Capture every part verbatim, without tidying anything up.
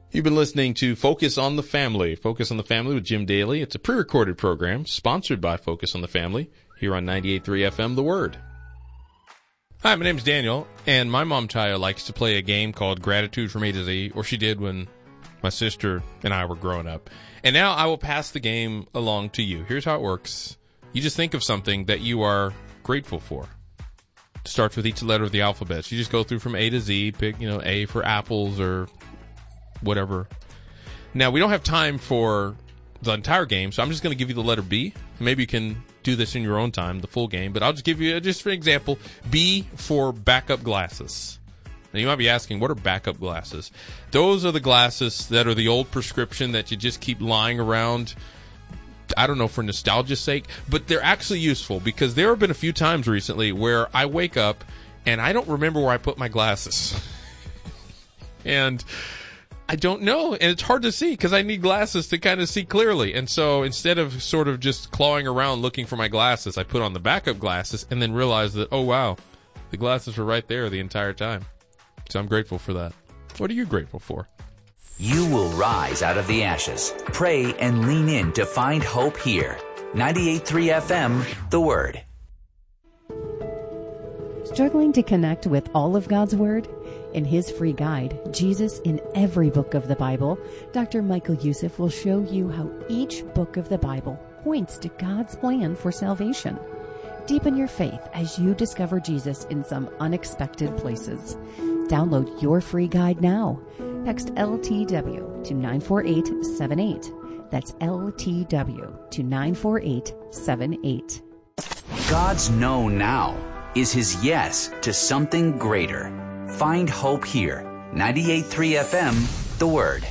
You've been listening to Focus on the Family. Focus on the Family with Jim Daly. It's a pre-recorded program sponsored by Focus on the Family here on ninety-eight point three F M, The Word. Hi, my name's Daniel, and my mom, Taya, likes to play a game called Gratitude from A to Z, or she did when my sister and I were growing up. And now I will pass the game along to you. Here's how it works. You just think of something that you are grateful for. It starts with each letter of the alphabet. So you just go through from A to Z, pick, you know, A for apples or whatever. Now, we don't have time for the entire game, so I'm just going to give you the letter B. Maybe you can do this in your own time, the full game, but I'll just give you, just for example, B for backup glasses. Now, you might be asking, what are backup glasses? Those are the glasses that are the old prescription that you just keep lying around, I don't know, for nostalgia's sake, but they're actually useful because there have been a few times recently where I wake up and I don't remember where I put my glasses. And I don't know, and it's hard to see because I need glasses to kind of see clearly. And so instead of sort of just clawing around looking for my glasses, I put on the backup glasses and then realized that, oh, wow, the glasses were right there the entire time. So I'm grateful for that. What are you grateful for? You will rise out of the ashes. Pray and lean in to find hope here. ninety-eight point three F M, The Word. Struggling to connect with all of God's Word? In his free guide, Jesus in Every Book of the Bible, Doctor Michael Youssef will show you how each book of the Bible points to God's plan for salvation. Deepen your faith as you discover Jesus in some unexpected places. Download your free guide now. Text L T W to nine four eight seven eight. That's L T W to nine four eight seven eight. God's no now is his yes to something greater. Find hope here. ninety-eight point three F M, The Word.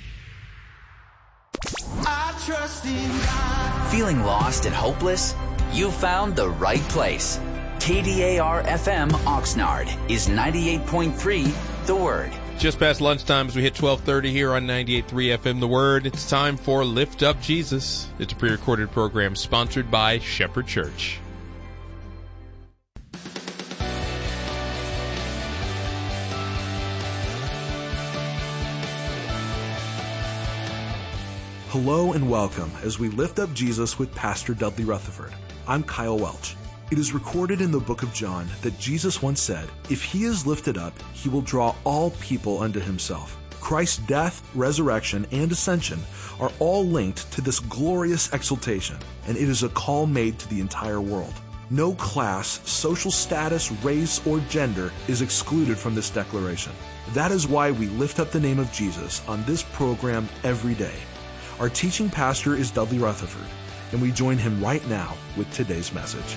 I trust in God. Feeling lost and hopeless? You found the right place. K D A R F M Oxnard is ninety-eight point three, The Word. Just past lunchtime as we hit twelve thirty here on ninety-eight point three F M, The Word. It's time for Lift Up Jesus. It's a pre-recorded program sponsored by Shepherd Church. Hello and welcome as we lift up Jesus with Pastor Dudley Rutherford. I'm Kyle Welch. It is recorded in the book of John that Jesus once said, "If he is lifted up, he will draw all people unto himself." Christ's death, resurrection, and ascension are all linked to this glorious exaltation, and it is a call made to the entire world. No class, social status, race, or gender is excluded from this declaration. That is why we lift up the name of Jesus on this program every day. Our teaching pastor is Dudley Rutherford, and we join him right now with today's message.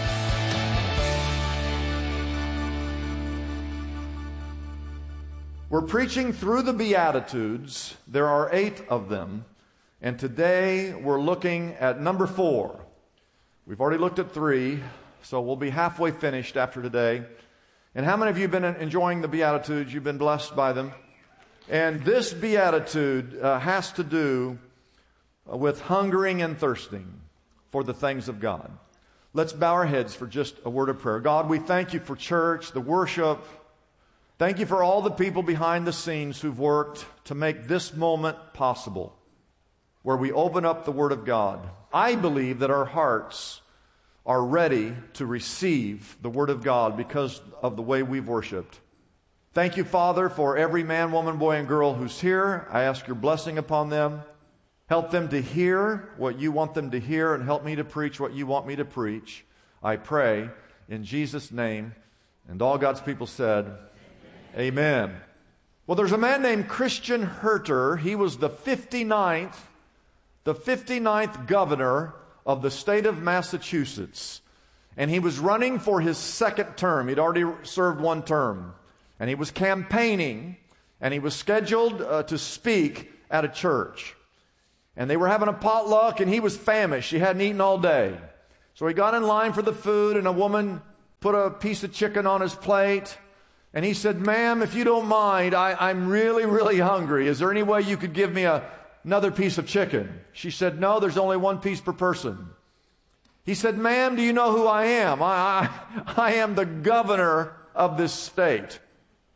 We're preaching through the Beatitudes. There are eight of them, and today we're looking at number four. We've already looked at three, so we'll be halfway finished after today. And how many of you have been enjoying the Beatitudes? You've been blessed by them? And this Beatitude uh, has to do with hungering and thirsting for the things of God. Let's bow our heads for just a word of prayer. God, we thank you for church, the worship. Thank you for all the people behind the scenes who've worked to make this moment possible, where we open up the Word of God. I believe that our hearts are ready to receive the Word of God because of the way we've worshiped. Thank you, Father, for every man, woman, boy, and girl who's here. I ask your blessing upon them. Help them to hear what you want them to hear, and help me to preach what you want me to preach. I pray in Jesus' name. And all God's people said, Amen. Amen. Well, there's a man named Christian Herter. He was the fifty-ninth, the fifty-ninth governor of the state of Massachusetts. And he was running for his second term. He'd already served one term. And he was campaigning, and he was scheduled uh, to speak at a church. And they were having a potluck, and he was famished. He hadn't eaten all day. So he got in line for the food, and a woman put a piece of chicken on his plate. And he said, "Ma'am, if you don't mind, I, I'm really, really hungry. Is there any way you could give me a, another piece of chicken?" She said, "No, there's only one piece per person." He said, "Ma'am, do you know who I am? I, I, I am the governor of this state."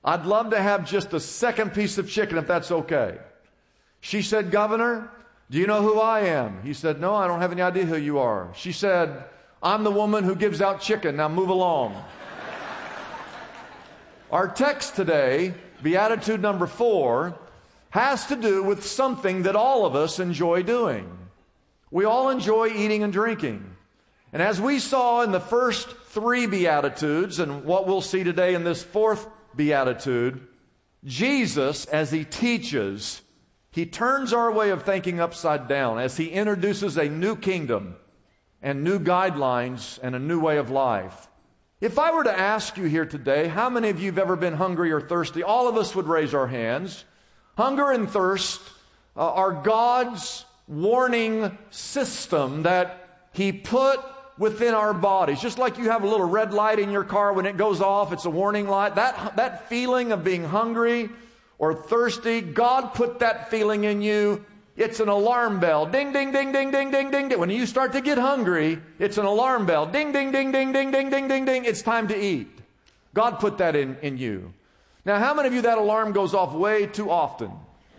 I'd love to have just a second piece of chicken if that's okay. She said, Governor, do you know who I am? He said, no, I don't have any idea who you are. She said, I'm the woman who gives out chicken. Now move along. Our text today, Beatitude number four, has to do with something that all of us enjoy doing. We all enjoy eating and drinking. And as we saw in the first three Beatitudes, and what we'll see today in this fourth Beatitude, Jesus, as he teaches, he turns our way of thinking upside down as he introduces a new kingdom and new guidelines and a new way of life. If I were to ask you here today, how many of you have ever been hungry or thirsty? All of us would raise our hands. Hunger and thirst uh, are God's warning system that he put within our bodies. Just like you have a little red light in your car, when it goes off, it's a warning light. That, that feeling of being hungry or thirsty, God put that feeling in you. It's an alarm bell. Ding, ding, ding, ding, ding, ding, ding, ding. When you start to get hungry, it's an alarm bell. Ding, ding, ding, ding, ding, ding, ding, ding, ding. It's time to eat. God put that in, in you. Now, how many of you that alarm goes off way too often?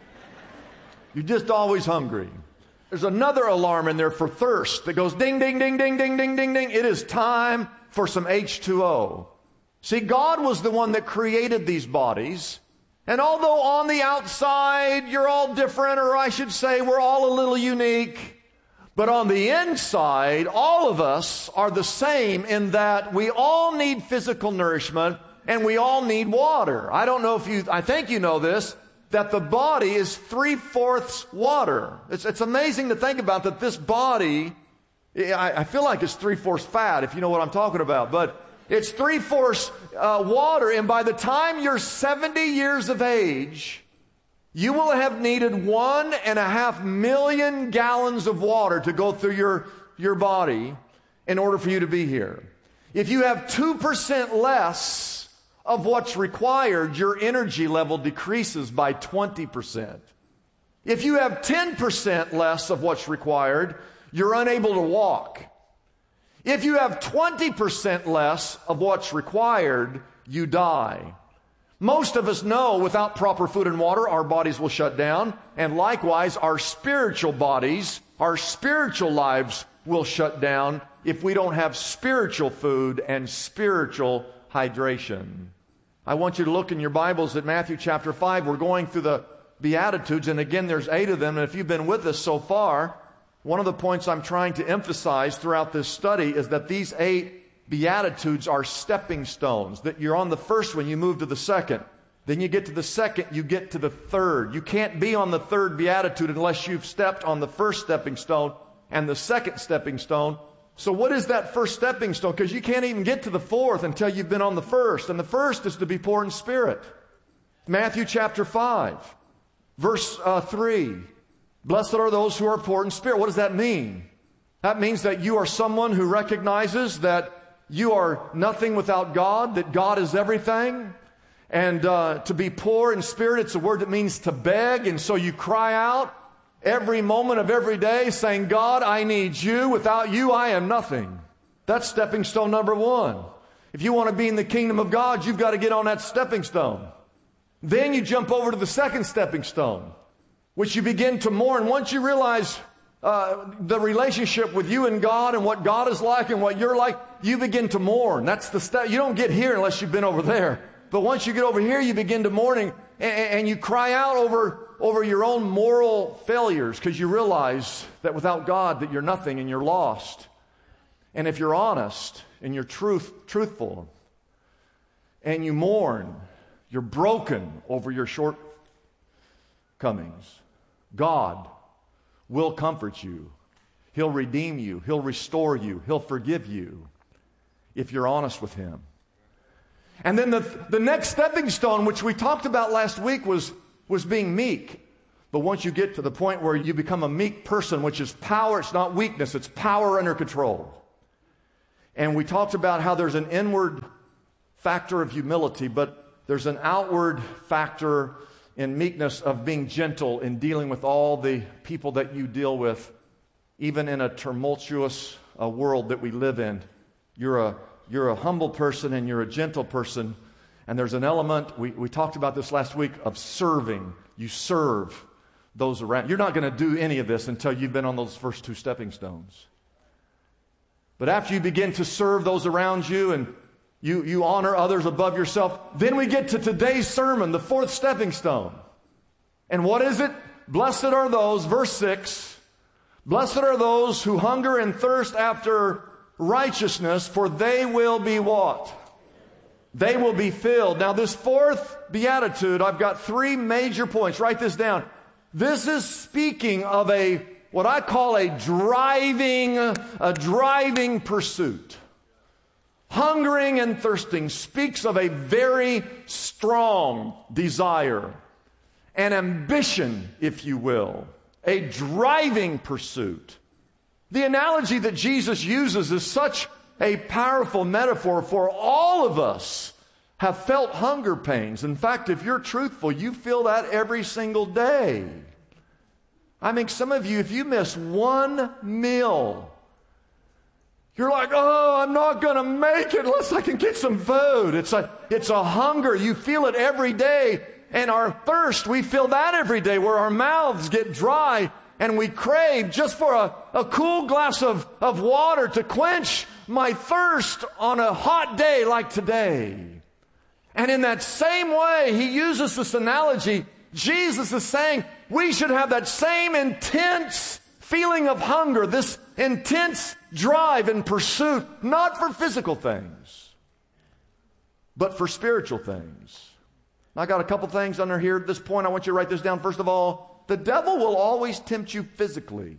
You're just always hungry. There's another alarm in there for thirst that goes ding, ding, ding, ding, ding, ding, ding, ding. It is time for some H two O. See, God was the one that created these bodies. And although on the outside you're all different, or I should say we're all a little unique, but on the inside, all of us are the same in that we all need physical nourishment and we all need water. I don't know if you, I think you know this, that the body is three-fourths water. It's, it's amazing to think about that this body, I, I feel like it's three-fourths fat, if you know what I'm talking about, but it's three-fourths uh, water, and by the time you're seventy years of age, you will have needed one and a half million gallons of water to go through your, your body in order for you to be here. If you have two percent less of what's required, your energy level decreases by twenty percent. If you have ten percent less of what's required, you're unable to walk. If you have twenty percent less of what's required, you die. Most of us know without proper food and water, our bodies will shut down. And likewise, our spiritual bodies, our spiritual lives will shut down if we don't have spiritual food and spiritual hydration. I want you to look in your Bibles at Matthew chapter five. We're going through the Beatitudes, and again, there's eight of them. And if you've been with us so far, one of the points I'm trying to emphasize throughout this study is that these eight Beatitudes are stepping stones. That you're on the first one, you move to the second. Then you get to the second, you get to the third. You can't be on the third Beatitude unless you've stepped on the first stepping stone and the second stepping stone. So what is that first stepping stone? Because you can't even get to the fourth until you've been on the first. And the first is to be poor in spirit. Matthew chapter five, verse uh, three. Blessed are those who are poor in spirit. What does that mean? That means that you are someone who recognizes that you are nothing without God, that God is everything. And uh, to be poor in spirit, it's a word that means to beg. And so you cry out every moment of every day saying, God, I need you. Without you, I am nothing. That's stepping stone number one. If you want to be in the kingdom of God, you've got to get on that stepping stone. Then you jump over to the second stepping stone, which you begin to mourn. Once you realize uh, the relationship with you and God and what God is like and what you're like, you begin to mourn. That's the step. You don't get here unless you've been over there. But once you get over here, you begin to mourning, and, and you cry out over, over your own moral failures because you realize that without God that you're nothing and you're lost. And if you're honest and you're truth, truthful and you mourn, you're broken over your shortcomings, God will comfort you. He'll redeem you. He'll restore you. He'll forgive you if you're honest with Him. And then the, the next stepping stone, which we talked about last week, was, was being meek. But once you get to the point where you become a meek person, which is power, it's not weakness, it's power under control. And we talked about how there's an inward factor of humility, but there's an outward factor in meekness of being gentle in dealing with all the people that you deal with, even in a tumultuous uh, world that we live in. You're a, you're a humble person and you're a gentle person, And there's an element, we, we talked about this last week, of serving. You serve those around. You're not going to do any of this until you've been on those first two stepping stones. But after you begin to serve those around you and you, you honor others above yourself, then we get to today's sermon, the fourth stepping stone. And what is it? Blessed are those, verse six, blessed are those who hunger and thirst after righteousness, for they will be what? They will be filled. Now this fourth beatitude, I've got three major points. Write this down. This is speaking of a, what I call a driving, a driving pursuit. Hungering and thirsting speaks of a very strong desire, an ambition, if you will, a driving pursuit. The analogy that Jesus uses is such a powerful metaphor, for all of us have felt hunger pains. In fact, if you're truthful, you feel that every single day. I mean, some of you, if you miss one meal, you're like, oh, I'm not going to make it unless I can get some food. It's a, it's a hunger. You feel it every day. And our thirst, we feel that every day, where our mouths get dry and we crave just for a, a cool glass of, of water to quench my thirst on a hot day like today. And in that same way, he uses this analogy. Jesus is saying we should have that same intense feeling of hunger, this intense drive and pursuit, not for physical things, but for spiritual things. I got a couple things under here at this point. I want you to write this down. First of all, the devil will always tempt you physically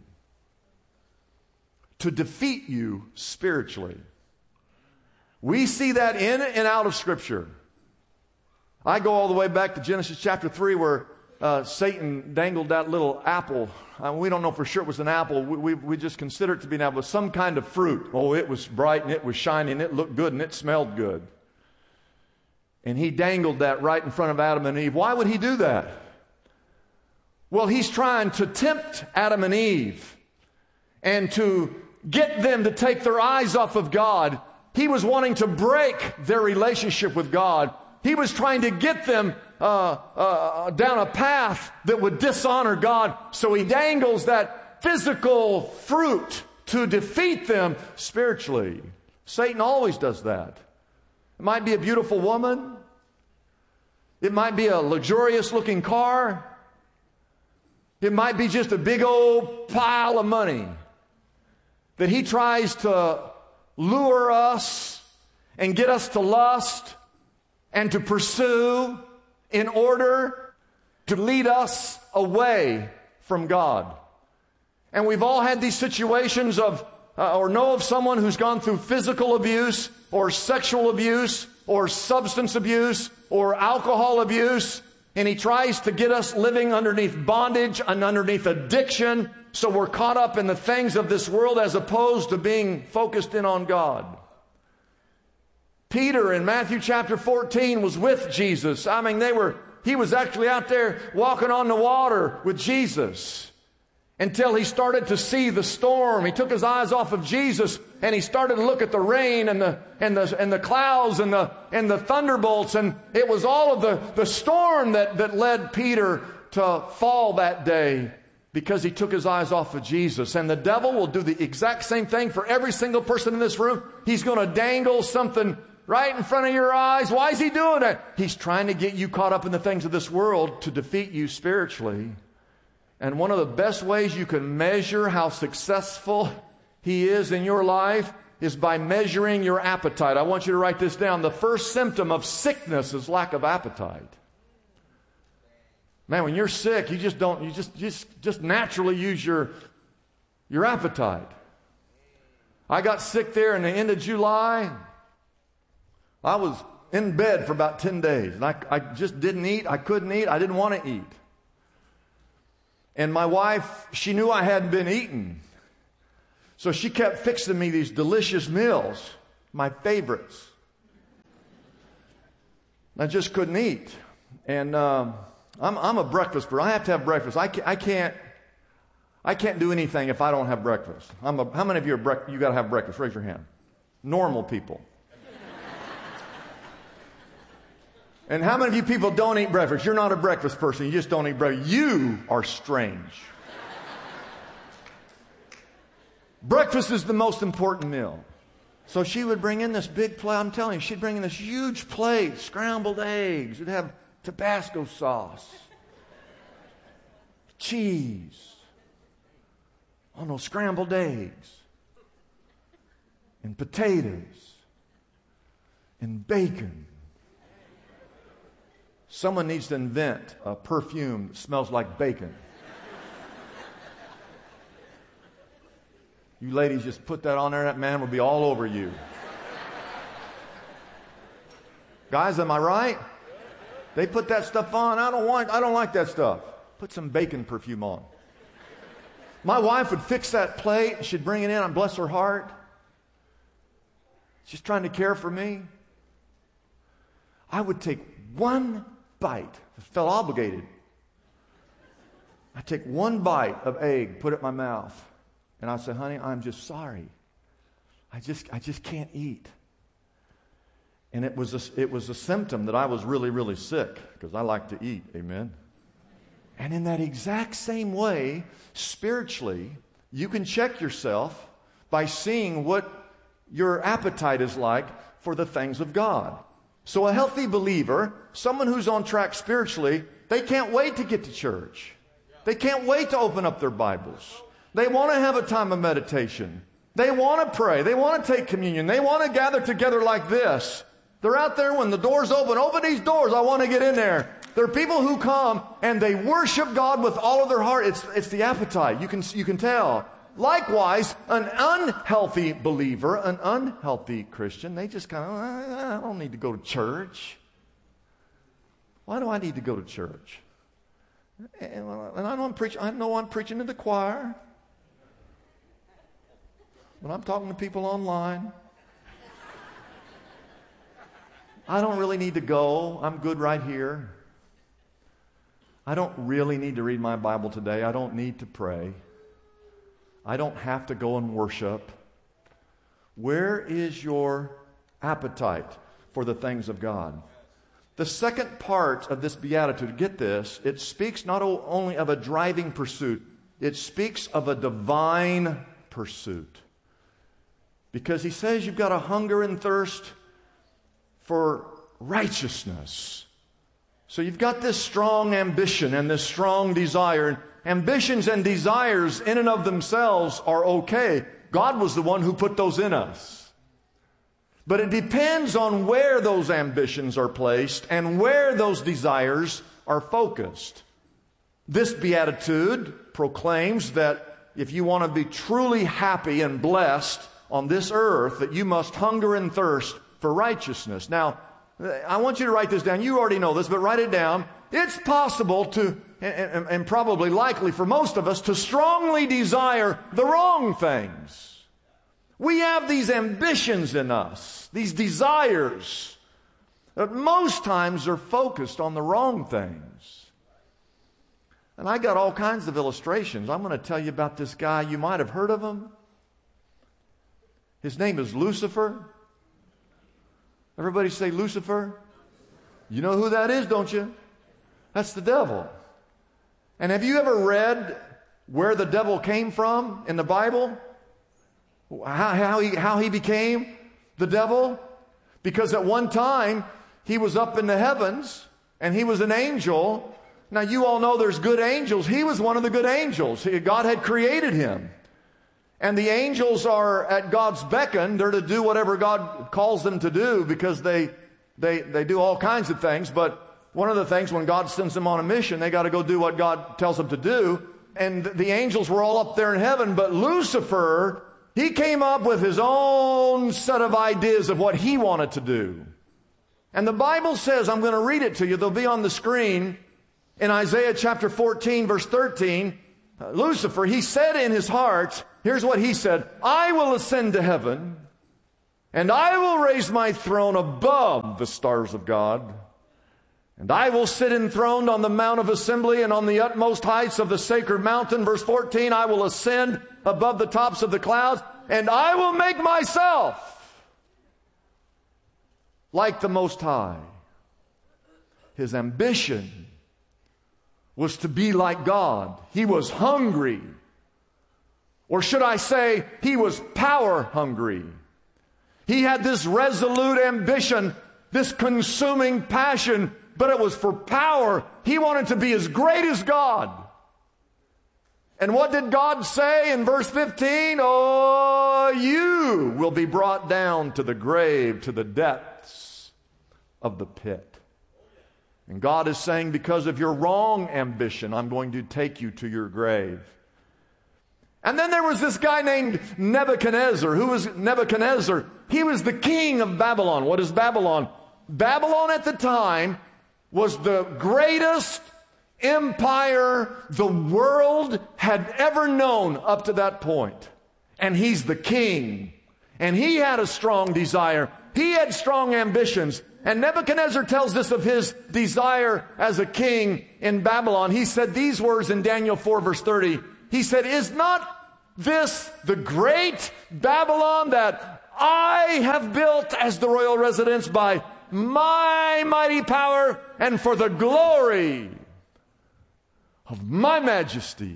to defeat you spiritually. We see that in and out of Scripture. I go all the way back to Genesis chapter three, where uh, Satan dangled that little apple. I mean, we don't know for sure it was an apple. We, we, we just consider it to be an apple. It was some kind of fruit. Oh, it was bright and it was shiny and it looked good and it smelled good. And he dangled that right in front of Adam and Eve. Why would he do that? Well, he's trying to tempt Adam and Eve and to get them to take their eyes off of God. He was wanting to break their relationship with God. He was trying to get them uh, uh, down a path that would dishonor God. So he dangles that physical fruit to defeat them spiritually. Satan always does that. It might be a beautiful woman. It might be a luxurious looking car. It might be just a big old pile of money that he tries to lure us and get us to lust and to pursue in order to lead us away from God. And we've all had these situations of, uh, or know of someone who's gone through physical abuse or sexual abuse or substance abuse or alcohol abuse, and he tries to get us living underneath bondage and underneath addiction, so we're caught up in the things of this world as opposed to being focused in on God. Peter in Matthew chapter fourteen was with Jesus. I mean, they were, he was actually out there walking on the water with Jesus until he started to see the storm. He took his eyes off of Jesus and he started to look at the rain and the and the and the clouds and the and the thunderbolts, and it was all of the, the storm that, that led Peter to fall that day, because he took his eyes off of Jesus. And the devil will do the exact same thing for every single person in this room. He's going to dangle something right in front of your eyes. Why is he doing that? He's trying to get you caught up in the things of this world to defeat you spiritually. And one of the best ways you can measure how successful he is in your life is by measuring your appetite. I want you to write this down. The first symptom of sickness is lack of appetite. Man, when you're sick, you just don't, you just just, just naturally use your, your appetite. I got sick there in the end of July. I was in bed for about ten days, and I, I just didn't eat. I couldn't eat. I didn't want to eat. And my wife, she knew I hadn't been eating. So she kept fixing me these delicious meals, my favorites. I just couldn't eat. And um, I'm, I'm a breakfast person. I have to have breakfast. I can't, I can't, I can't do anything if I don't have breakfast. I'm a, how many of you are bre- you got to have breakfast? Raise your hand. Normal people. And how many of you people don't eat breakfast? You're not a breakfast person. You just don't eat breakfast. You are strange. Breakfast is the most important meal. So she would bring in this big plate. I'm telling you, she'd bring in this huge plate, scrambled eggs. It'd have Tabasco sauce, cheese, oh no, scrambled eggs, and potatoes, and bacon. Someone needs to invent a perfume that smells like bacon. You ladies just put that on there, that man will be all over you. Guys, am I right? They put that stuff on. I don't want, I don't like that stuff. Put some bacon perfume on. My wife would fix that plate. She'd bring it in. And bless her heart. She's trying to care for me. I would take one bite. I felt obligated. I'd take one bite of egg, put it in my mouth. And I'd say, honey, I'm just sorry. I just, I just can't eat. And it was a, it was a symptom that I was really, really sick because I like to eat. Amen. And in that exact same way, spiritually, you can check yourself by seeing what your appetite is like for the things of God. So a healthy believer, someone who's on track spiritually, they can't wait to get to church. They can't wait to open up their Bibles. They want to have a time of meditation. They want to pray. They want to take communion. They want to gather together like this. They're out there when the doors open. Open these doors. I want to get in there. There are people who come and they worship God with all of their heart. It's, it's the appetite. You can, you can tell. Likewise, an unhealthy believer, an unhealthy Christian, they just kind of, I don't need to go to church. Why do I need to go to church? And I know I'm preaching, I know I'm preaching to the choir. But I'm talking to people online. I don't really need to go. I'm good right here. I don't really need to read my Bible today. I don't need to pray. I don't have to go and worship. Where is your appetite for the things of God? The second part of this beatitude, get this, it speaks not only of a driving pursuit, it speaks of a divine pursuit. Because he says you've got a hunger and thirst for righteousness. So you've got this strong ambition and this strong desire. Ambitions and desires in and of themselves are okay. God was the one who put those in us. But it depends on where those ambitions are placed and where those desires are focused. This beatitude proclaims that if you want to be truly happy and blessed on this earth, that you must hunger and thirst for righteousness. Now, I want you to write this down. You already know this, but write it down. It's possible to, and, and probably likely for most of us, to strongly desire the wrong things. We have these ambitions in us, these desires, that most times are focused on the wrong things. And I got all kinds of illustrations. I'm going to tell you about this guy. You might have heard of him. His name is Lucifer. Everybody say Lucifer. You know who that is, don't you? That's the devil. And have you ever read where the devil came from in the Bible? How, how, he, how he became the devil? Because at one time, he was up in the heavens, and he was an angel. Now, you all know there's good angels. He was one of the good angels. God had created him. And the angels are at God's beckon. They're to do whatever God calls them to do because they, they, they do all kinds of things. But one of the things, when God sends them on a mission, they got to go do what God tells them to do. And the angels were all up there in heaven. But Lucifer, he came up with his own set of ideas of what he wanted to do. And the Bible says, I'm going to read it to you. They'll be on the screen in Isaiah chapter fourteen, verse thirteen. Uh, Lucifer, he said in his heart, here's what he said, I will ascend to heaven, and I will raise my throne above the stars of God. And I will sit enthroned on the mount of assembly and on the utmost heights of the sacred mountain. Verse fourteen, I will ascend above the tops of the clouds, and I will make myself like the Most High. his ambition was to be like God. He was hungry. Or should I say, he was power hungry. He had this resolute ambition, this consuming passion, but it was for power. He wanted to be as great as God. And what did God say in verse fifteen? Oh, you will be brought down to the grave, to the depths of the pit. And God is saying, because of your wrong ambition, I'm going to take you to your grave. And then there was this guy named Nebuchadnezzar. Who was Nebuchadnezzar? He was the king of Babylon. What is Babylon? Babylon at the time was the greatest empire the world had ever known up to that point. And he's the king. And he had a strong desire. He had strong ambitions. And Nebuchadnezzar tells us of his desire as a king in Babylon. He said these words in Daniel four verse thirty. He said, is not this the great Babylon that I have built as the royal residence by my mighty power and for the glory of my majesty?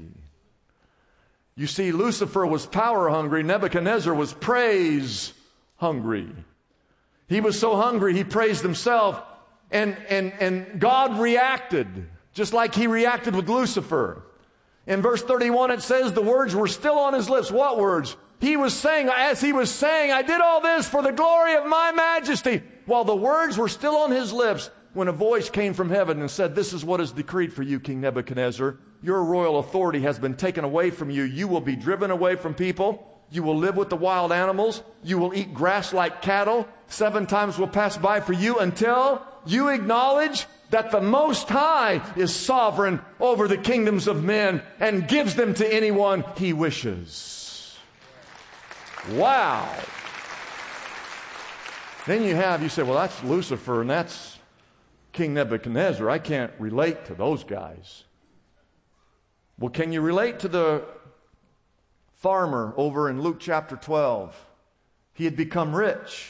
You see, Lucifer was power hungry. Nebuchadnezzar was praise hungry. He was so hungry, he praised himself. And, and, and God reacted, just like he reacted with Lucifer. In verse thirty-one, it says the words were still on his lips. What words? He was saying, as he was saying, I did all this for the glory of my majesty. While the words were still on his lips, when a voice came from heaven and said, this is what is decreed for you, King Nebuchadnezzar. Your royal authority has been taken away from you. You will be driven away from people. You will live with the wild animals. You will eat grass like cattle. Seven times will pass by for you until you acknowledge that the Most High is sovereign over the kingdoms of men and gives them to anyone he wishes. Wow. Then you have, you say, well, that's Lucifer and that's King Nebuchadnezzar. I can't relate to those guys. Well, can you relate to the farmer over in Luke chapter twelve? He had become rich.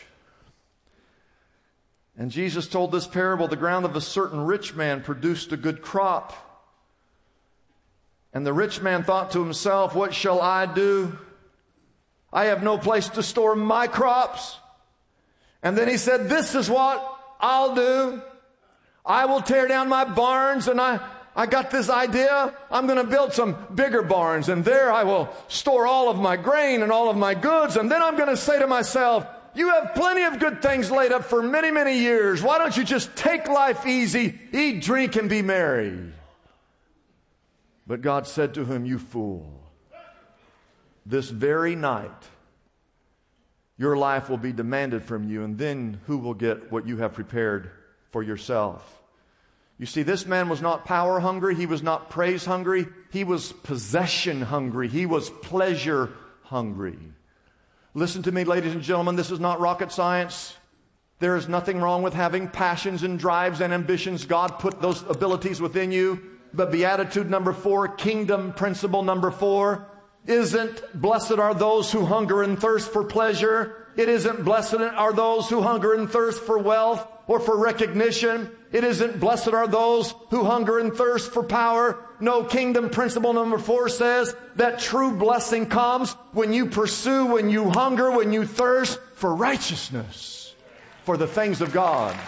And Jesus told this parable, the ground of a certain rich man produced a good crop. And the rich man thought to himself, what shall I do? I have no place to store my crops. And then he said, this is what I'll do. I will tear down my barns, and I, I got this idea. I'm going to build some bigger barns, and there I will store all of my grain and all of my goods. And then I'm going to say to myself, you have plenty of good things laid up for many, many years. Why don't you just take life easy, eat, drink, and be merry? But God said to him, you fool, this very night your life will be demanded from you, and then who will get what you have prepared for yourself? You see, this man was not power hungry. He was not praise hungry. He was possession hungry. He was pleasure hungry. Listen to me, ladies and gentlemen, this is not rocket science. There is nothing wrong with having passions and drives and ambitions. God put those abilities within you. But beatitude number four, kingdom principle number four, isn't blessed are those who hunger and thirst for pleasure. It isn't blessed are those who hunger and thirst for wealth or for recognition. It isn't blessed are those who hunger and thirst for power. No, kingdom principle number four says that true blessing comes when you pursue, when you hunger, when you thirst for righteousness, for the things of God.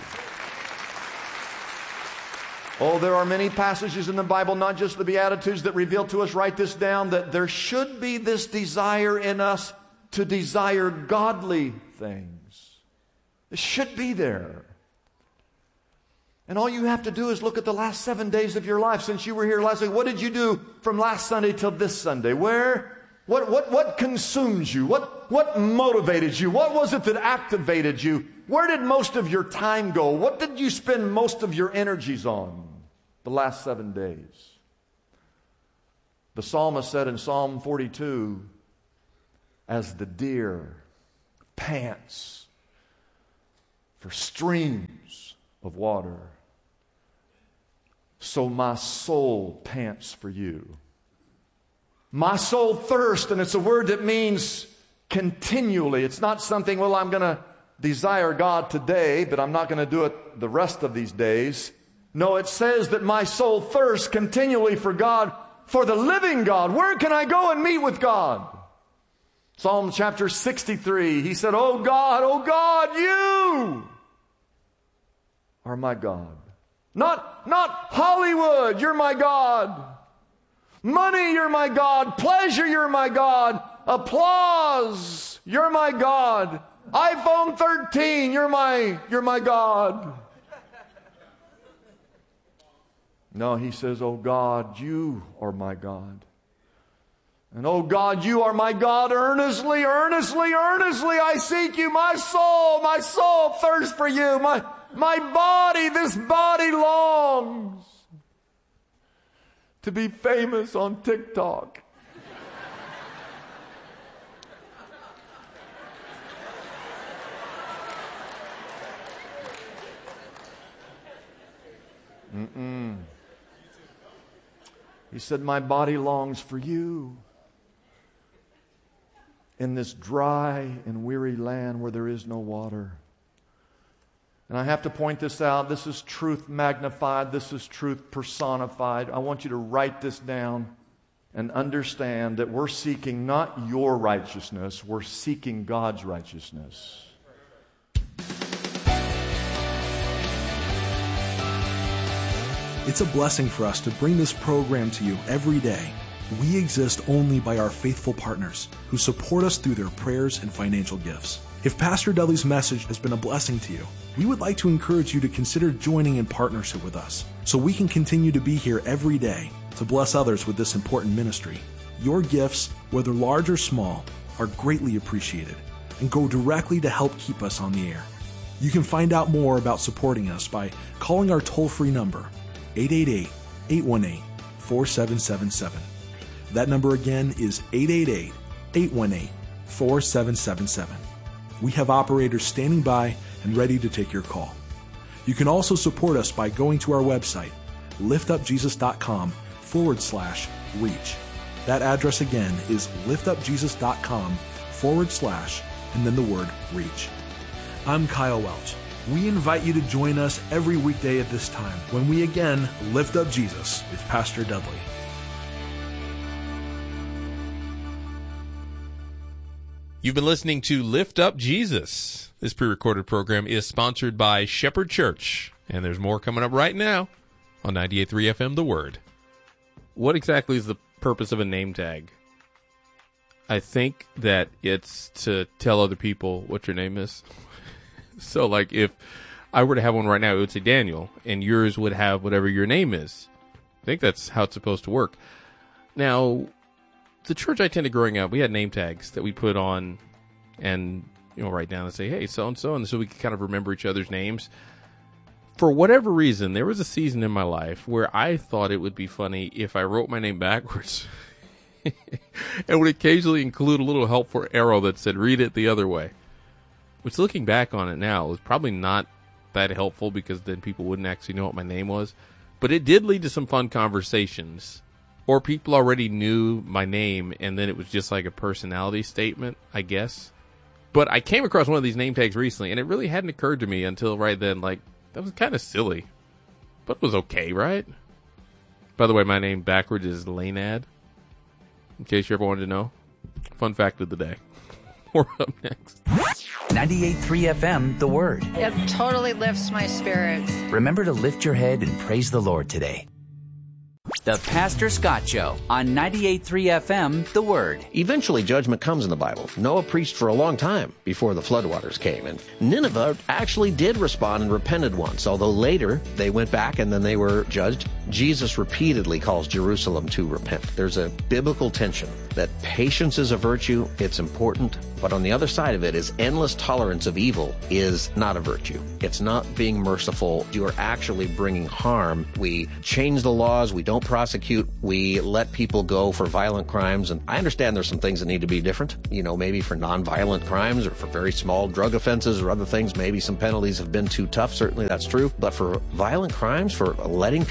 Oh, there are many passages in the Bible, not just the Beatitudes, that reveal to us, write this down, that there should be this desire in us to desire godly things. It should be there. And all you have to do is look at the last seven days of your life since you were here last week. What did you do from last Sunday till this Sunday? Where? What, what, what consumes you? What, what motivated you? What was it that activated you? Where did most of your time go? What did you spend most of your energies on the last seven days? The psalmist said in Psalm forty-two, as the deer pants for streams of water, so my soul pants for you. My soul thirsts, and it's a word that means continually. It's not something, well, I'm going to desire God today, but I'm not going to do it the rest of these days. No, it says that my soul thirsts continually for God, for the living God. Where can I go and meet with God? Psalm chapter sixty-three, he said, "Oh God, oh God, you are my God." Not, not Hollywood, you're my God. Money, you're my God. Pleasure, you're my God. Applause, you're my God. iPhone thirteen, you're my, you're my God. No, he says, "Oh God, you are my God. And oh God, you are my God. Earnestly, earnestly, earnestly I seek you. My soul, my soul thirsts for you. My, my body, this body longs to be famous on TikTok." Mm-mm. He said, "My body longs for you in this dry and weary land where there is no water." And I have to point this out. This is truth magnified. This is truth personified. I want you to write this down and understand that we're seeking not your righteousness, we're seeking God's righteousness. It's a blessing for us to bring this program to you every day. We exist only by our faithful partners who support us through their prayers and financial gifts. If Pastor Dudley's message has been a blessing to you, we would like to encourage you to consider joining in partnership with us so we can continue to be here every day to bless others with this important ministry. Your gifts, whether large or small, are greatly appreciated and go directly to help keep us on the air. You can find out more about supporting us by calling our toll-free number, eight eight eight, eight one eight, four seven seven seven. That number again is eight eight eight, eight one eight, four seven seven seven. We have operators standing by and ready to take your call. You can also support us by going to our website, liftupjesus.com forward slash reach. That address again is liftupjesus.com forward slash and then the word reach. I'm Kyle Welch. We invite you to join us every weekday at this time when we again lift up Jesus with Pastor Dudley. You've been listening to Lift Up Jesus. This pre-recorded program is sponsored by Shepherd Church, and there's more coming up right now on ninety-eight point three F M The Word. What exactly is the purpose of a name tag? I think that it's to tell other people what your name is. So, like, if I were to have one right now, it would say Daniel, and yours would have whatever your name is. I think that's how it's supposed to work. Now, the church I attended growing up, we had name tags that we put on and, you know, write down and say, hey, so-and-so, and so we could kind of remember each other's names. For whatever reason, there was a season in my life where I thought it would be funny if I wrote my name backwards and would occasionally include a little helpful arrow that said, read it the other way. Which, looking back on it now, was probably not that helpful because then people wouldn't actually know what my name was. But it did lead to some fun conversations. Or people already knew my name, and then it was just like a personality statement, I guess. But I came across one of these name tags recently, and it really hadn't occurred to me until right then, like, that was kind of silly. But it was okay, right? By the way, my name backwards is Lainad, in case you ever wanted to know. Fun fact of the day. We're up next. ninety-eight point three F M, The Word. It totally lifts my spirits. Remember to lift your head and praise the Lord today. The Pastor Scott Show on ninety-eight point three F M, The Word. Eventually, judgment comes in the Bible. Noah preached for a long time before the floodwaters came. And Nineveh actually did respond and repented once, although later they went back and then they were judged. Jesus repeatedly calls Jerusalem to repent. There's a biblical tension that patience is a virtue, it's important, but on the other side of it is endless tolerance of evil is not a virtue. It's not being merciful. You are actually bringing harm. We change the laws. We don't prosecute. We let people go for violent crimes. And I understand there's some things that need to be different. You know, maybe for nonviolent crimes or for very small drug offenses or other things, maybe some penalties have been too tough. Certainly that's true. But for violent crimes, for letting people out,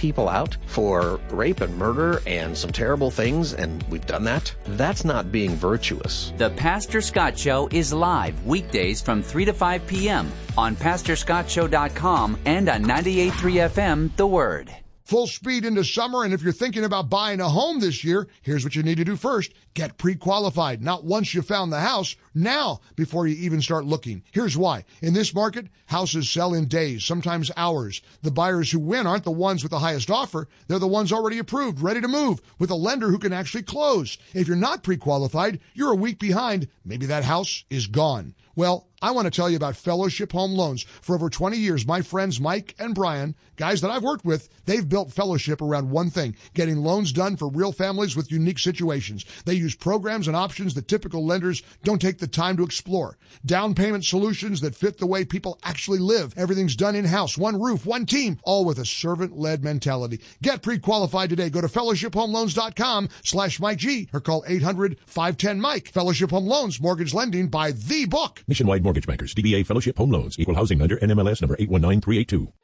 out for rape and murder and some terrible things, and we've done that. That's not being virtuous. The Pastor Scott Show is live weekdays from three to five p.m. on pastor scott show dot com and on ninety-eight point three F M, The Word. Full speed into summer, and if you're thinking about buying a home this year, here's what you need to do first. Get pre-qualified. Not once you found the house, now before you even start looking. Here's why. In this market, houses sell in days, sometimes hours. The buyers who win aren't the ones with the highest offer. They're the ones already approved, ready to move, with a lender who can actually close. If you're not pre-qualified, you're a week behind. Maybe that house is gone. Well, I want to tell you about Fellowship Home Loans. For over twenty years, my friends Mike and Brian, guys that I've worked with, they've built Fellowship around one thing, getting loans done for real families with unique situations. They use programs and options that typical lenders don't take the time to explore. Down payment solutions that fit the way people actually live. Everything's done in-house, one roof, one team, all with a servant-led mentality. Get pre-qualified today. Go to fellowship home loans dot com slash Mike G or call eight hundred, five one zero, Mike. Fellowship Home Loans, mortgage lending by the book. Nationwide Mortgage Bankers, D B A Fellowship Home Loans, Equal Housing Lender, N M L S number eight one nine three eight two.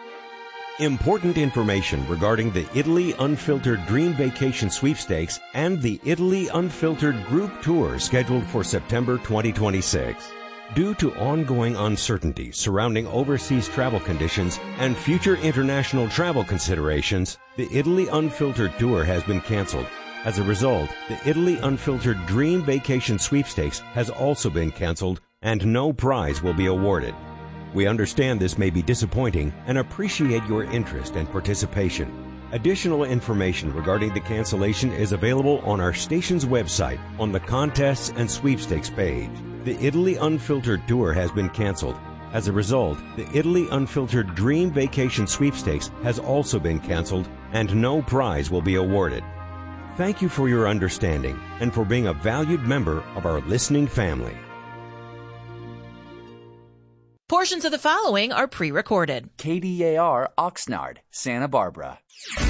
Important information regarding the Italy Unfiltered Dream Vacation Sweepstakes and the Italy Unfiltered Group Tour scheduled for September twenty twenty-six. Due to ongoing uncertainty surrounding overseas travel conditions and future international travel considerations, the Italy Unfiltered Tour has been canceled. As a result, the Italy Unfiltered Dream Vacation Sweepstakes has also been canceled, and no prize will be awarded. We understand this may be disappointing and appreciate your interest and participation. Additional information regarding the cancellation is available on our station's website on the Contests and Sweepstakes page. The Italy Unfiltered Tour has been canceled. As a result, the Italy Unfiltered Dream Vacation Sweepstakes has also been canceled, and no prize will be awarded. Thank you for your understanding and for being a valued member of our listening family. Portions of the following are pre-recorded. K D A R Oxnard, Santa Barbara.